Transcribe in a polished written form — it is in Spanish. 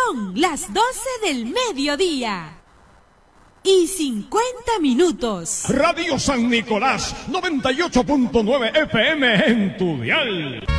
Son las 12 del mediodía y 50 minutos. Radio San Nicolás, 98.9 FM en tu dial.